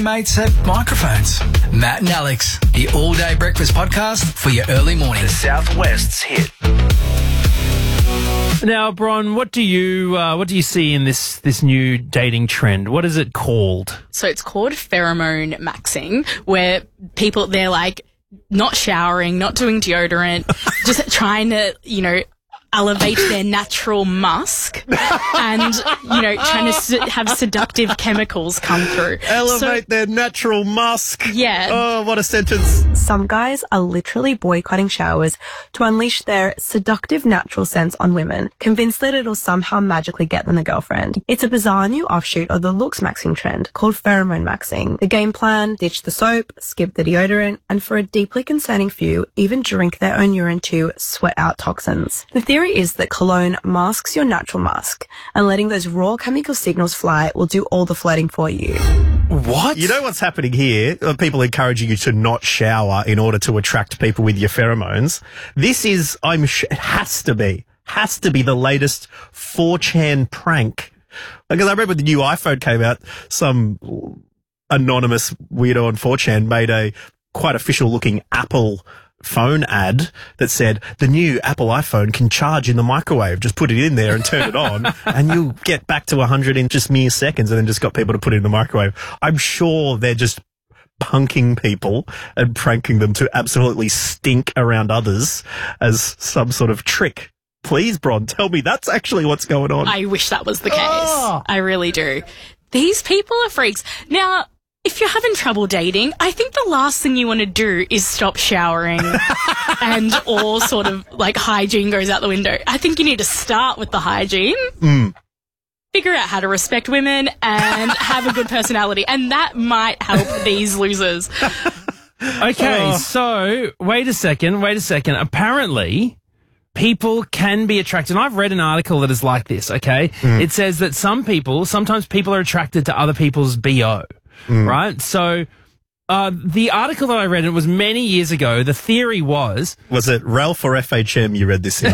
Mates have microphones. Matt and Alex, the all-day breakfast podcast for your early morning. The Southwest's hit. Now, Bron, what do you see in this new dating trend? What is it called? So it's called pheromone maxing, where people, they're like not showering, not doing deodorant, just trying to, elevate their natural musk and, trying to have seductive chemicals come through. Elevate their natural musk. Yeah. Oh, what a sentence. Some guys are literally boycotting showers to unleash their seductive natural sense on women, convinced that it'll somehow magically get them a girlfriend. It's a bizarre new offshoot of the looks maxing trend called pheromone maxing. The game plan: ditch the soap, skip the deodorant, and for a deeply concerning few, even drink their own urine to sweat out toxins. The theory is that cologne masks your natural musk, and letting those raw chemical signals fly will do all the flirting for you. What? You know what's happening here? People encouraging you to not shower in order to attract people with your pheromones. This is, it has to be the latest 4chan prank. Because I remember when the new iPhone came out, some anonymous weirdo on 4chan made a quite official looking Apple phone ad that said the new Apple iPhone can charge in the microwave. Just put it in there and turn it on and you'll get back to 100 in just mere seconds, and then just got people to put it in the microwave. I'm sure they're just punking people and pranking them to absolutely stink around others as some sort of trick. Please, Bron, tell me that's actually what's going on. I wish that was the case. I really do. These people are freaks. Now, if you're having trouble dating, I think the last thing you want to do is stop showering and all sort of like hygiene goes out the window. I think you need to start with the hygiene, figure out how to respect women and have a good personality. And that might help these losers. Okay, so wait a second. Apparently, people can be attracted. And I've read an article that is like this, okay? It says that sometimes people are attracted to other people's BO. Right? So, the article that I read, it was many years ago, the theory was... Was it Ralph or FHM you read this in?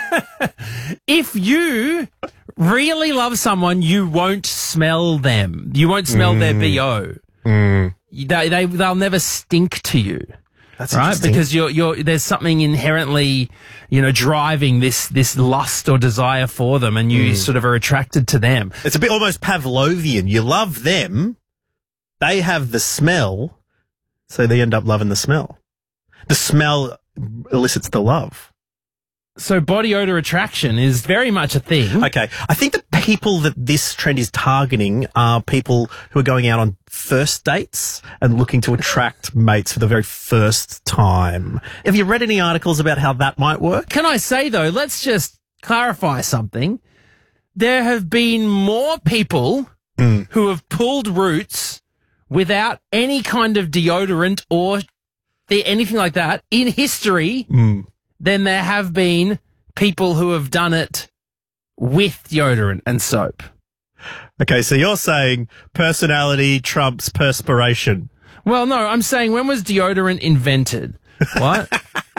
If you really love someone, you won't smell them. You won't smell their BO. They'll never stink to you. That's right? Because there's something inherently, driving this lust or desire for them, and you sort of are attracted to them. It's a bit almost Pavlovian. You love them. They have the smell, so they end up loving the smell. The smell elicits the love. So body odor attraction is very much a thing. Okay. I think the people that this trend is targeting are people who are going out on first dates and looking to attract mates for the very first time. Have you read any articles about how that might work? Can I say, though, let's just clarify something. There have been more people who have pulled roots without any kind of deodorant or anything like that in history than there have been people who have done it with deodorant and soap. Okay, so you're saying personality trumps perspiration. Well, no, I'm saying when was deodorant invented? What?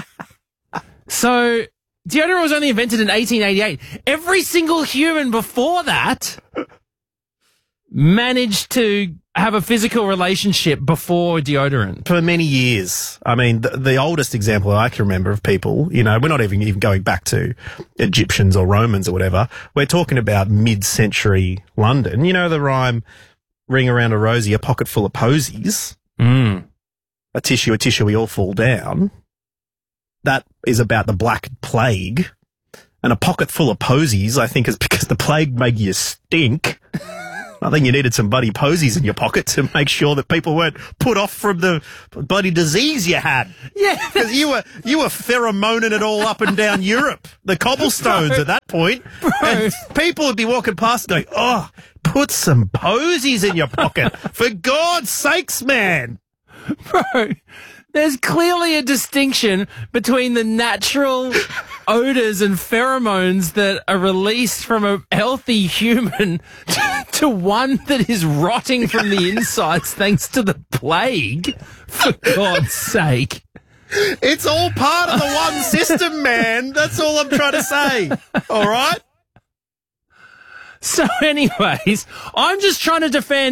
So deodorant was only invented in 1888. Every single human before that managed to have a physical relationship before deodorant. For many years. I mean, the oldest example I can remember of people, we're not even going back to Egyptians or Romans or whatever. We're talking about mid-century London. You know the rhyme, ring around a rosy, a pocket full of posies. A tissue, we all fall down. That is about the Black Plague. And a pocket full of posies, I think, is because the plague made you stink. I think you needed some bloody posies in your pocket to make sure that people weren't put off from the bloody disease you had. Yeah. Because you were pheromoning it all up and down Europe, the cobblestones at that point. And people would be walking past going, oh, put some posies in your pocket. For God's sakes, man. Bro, there's clearly a distinction between the natural odors and pheromones that are released from a healthy human to one that is rotting from the insides thanks to the plague. For God's sake. It's all part of the one system, man. That's all I'm trying to say. All right? So anyways, I'm just trying to defend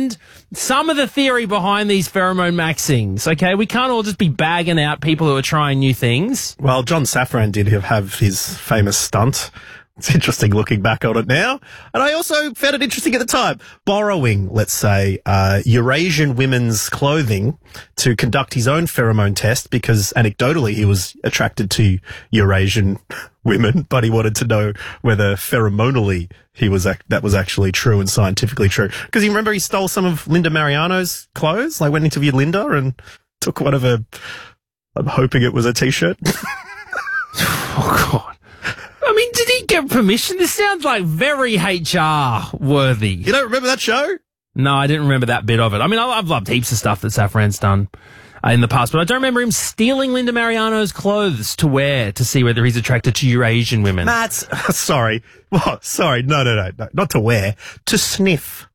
some of the theory behind these pheromone maxings, okay? We can't all just be bagging out people who are trying new things. Well, John Safran did have his famous stunt. It's interesting looking back on it now. And I also found it interesting at the time. Borrowing, let's say, Eurasian women's clothing to conduct his own pheromone test because anecdotally he was attracted to Eurasian women, but he wanted to know whether pheromonally that was actually true and scientifically true. Because you remember he stole some of Linda Mariano's clothes? Like went and interviewed Linda and took one of her, I'm hoping it was a t-shirt. Oh, God. I mean, did he get permission? This sounds like very HR worthy. You don't remember that show? No, I didn't remember that bit of it. I mean, I've loved heaps of stuff that Safran's done in the past, but I don't remember him stealing Linda Mariano's clothes to wear to see whether he's attracted to Eurasian women. Matt, sorry. What? Sorry. No. Not to wear. To sniff.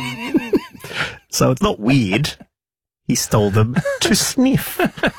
So it's not weird. He stole them to sniff.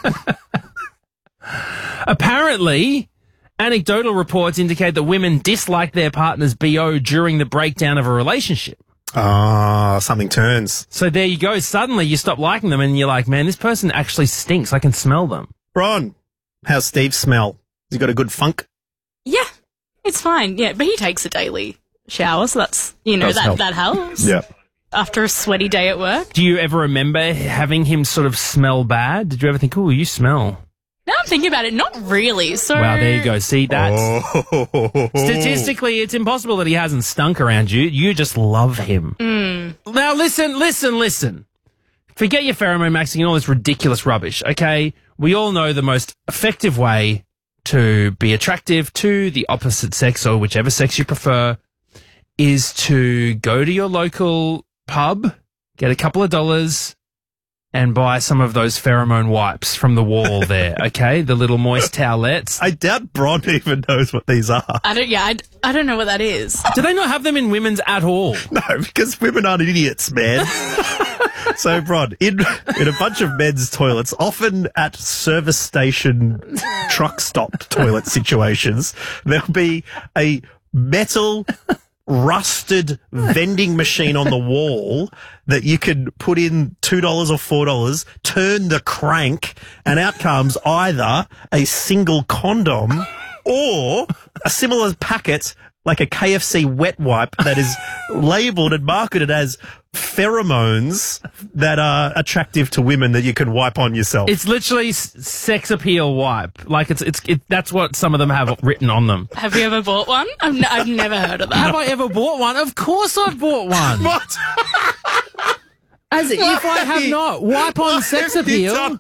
Apparently, anecdotal reports indicate that women dislike their partner's BO during the breakdown of a relationship. Ah, something turns. So there you go. Suddenly you stop liking them and you're like, man, this person actually stinks. I can smell them. Bron, how's Steve smell? Has he got a good funk? Yeah, it's fine. Yeah, but he takes a daily shower, so that's, that helps. Yeah. After a sweaty day at work. Do you ever remember having him sort of smell bad? Did you ever think, oh, you smell? Now I'm thinking about it, not really. So wow, there you go. See, that's statistically, it's impossible that he hasn't stunk around you. You just love him. Now, listen. Forget your pheromone maxing and all this ridiculous rubbish, okay? We all know the most effective way to be attractive to the opposite sex or whichever sex you prefer is to go to your local pub, get a couple of dollars, and buy some of those pheromone wipes from the wall there, okay? The little moist towelettes. I doubt Bron even knows what these are. I don't know what that is. Do they not have them in women's at all? No, because women aren't idiots, man. So, Bron, in a bunch of men's toilets, often at service station truck stop toilet situations, there'll be a metal rusted vending machine on the wall that you can put in $2 or $4, turn the crank, and out comes either a single condom or a similar packet like a KFC wet wipe that is labelled and marketed as pheromones that are attractive to women that you can wipe on yourself. It's literally sex appeal wipe. Like that's what some of them have written on them. Have you ever bought one? I've never heard of that. Have I ever bought one? Of course I've bought one. What? As if I have not. Wipe on sex appeal.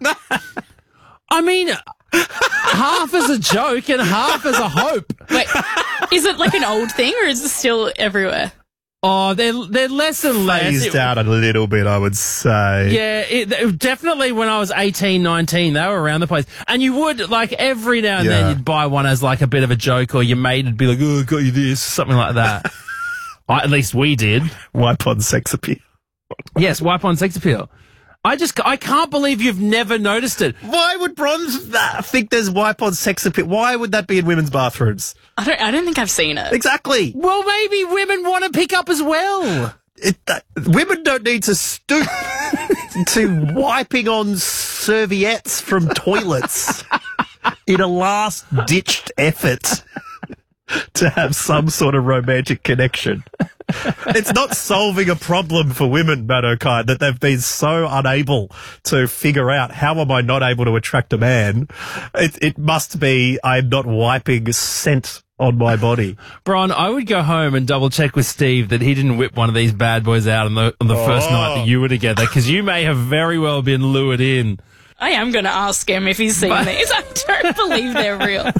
I mean, half as a joke and half as a hope. Wait, is it like an old thing or is it still everywhere? Oh, they're less and less. Phased out a little bit, I would say. Yeah, definitely when I was 18, 19, they were around the place. And you would, like, every now and then you'd buy one as, like, a bit of a joke, or your mate would be like, oh, I got you this, something like that. At least we did. Wipe on sex appeal. Yes, wipe on sex appeal. I can't believe you've never noticed it. Why would Bron think there's wipe on sex appeal? Why would that be in women's bathrooms? I don't think I've seen it. Exactly. Well, maybe women want to pick up as well. Women don't need to stoop to wiping on serviettes from toilets in a last-ditched effort to have some sort of romantic connection. It's not solving a problem for women, Matt O'Kine, that they've been so unable to figure out how am I not able to attract a man. It must be I'm not wiping scent on my body. Bron, I would go home and double check with Steve that he didn't whip one of these bad boys out on the first night that you were together, because you may have very well been lured in. I am going to ask him if he's seen these. I don't believe they're real.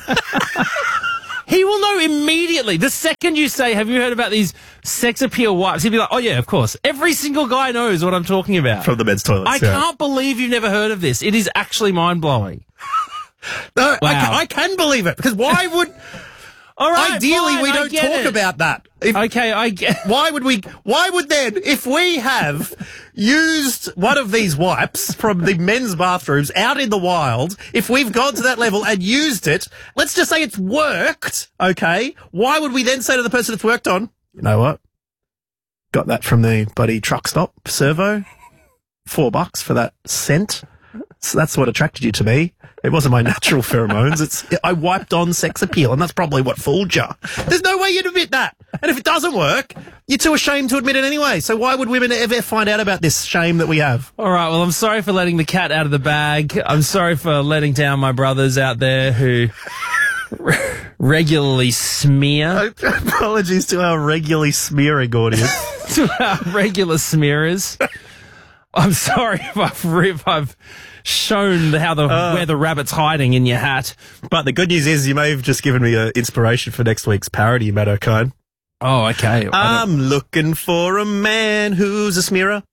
He will know immediately. The second you say, have you heard about these sex appeal wipes? He'll be like, oh, yeah, of course. Every single guy knows what I'm talking about. From the men's toilets. I can't believe you've never heard of this. It is actually mind-blowing. No, wow. I can believe it, because why would... All right, ideally, fine, we don't talk about that. I get. Why would then, if we have used one of these wipes from the men's bathrooms out in the wild, if we've gone to that level and used it, let's just say it's worked, okay? Why would we then say to the person it's worked on, you know what? Got that from the bloody truck stop servo. $4 for that scent. So that's what attracted you to me. It wasn't my natural pheromones. I wiped on sex appeal, and that's probably what fooled you. There's no way you'd admit that. And if it doesn't work, you're too ashamed to admit it anyway. So why would women ever find out about this shame that we have? All right, well, I'm sorry for letting the cat out of the bag. I'm sorry for letting down my brothers out there who regularly smear. Apologies to our regularly smearing audience. To our regular smearers. I'm sorry if I've shown where the rabbit's hiding in your hat. But the good news is you may have just given me an inspiration for next week's parody, Matt O'Kine. Oh, okay. I'm looking for a man who's a smearer.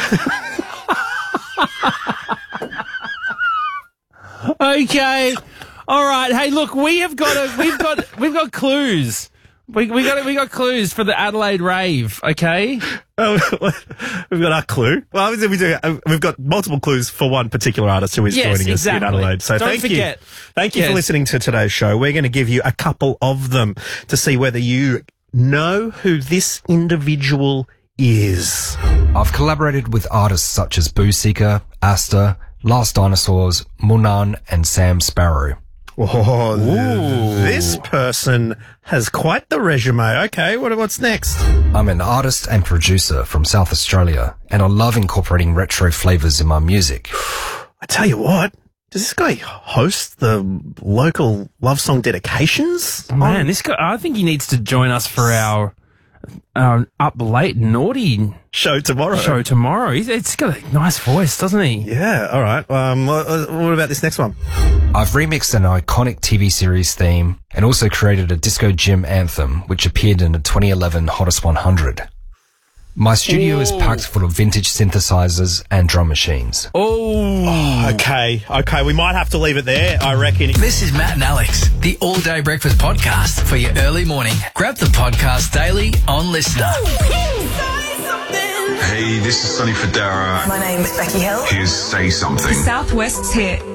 Okay. All right. Hey, look, we've got clues. We got clues for the Adelaide rave, okay? Oh, we've got our clue. Well, obviously we've got multiple clues for one particular artist who is joining us in Adelaide. So Don't forget. Thank you for listening to today's show. We're going to give you a couple of them to see whether you know who this individual is. I've collaborated with artists such as Boo Seeker, Asta, Last Dinosaurs, Munan, and Sam Sparrow. Oh, this person has quite the resume. Okay, what's next? I'm an artist and producer from South Australia, and I love incorporating retro flavours in my music. I tell you what, does this guy host the local love song dedications? Man, this guy, I think he needs to join us for our up late naughty show tomorrow. It's got a nice voice, doesn't he? Yeah, all right. What about this next one? I've remixed an iconic TV series theme and also created a disco gym anthem, which appeared in the 2011 Hottest 100. My studio is packed full of vintage synthesizers and drum machines. Okay, we might have to leave it there, I reckon. This is Matt and Alex, the All Day Breakfast podcast for your early morning. Grab the podcast daily on Listener. Hey, this is Sonny Fodera. My name is Becky Hill. Here's Say Something. Southwest's hit.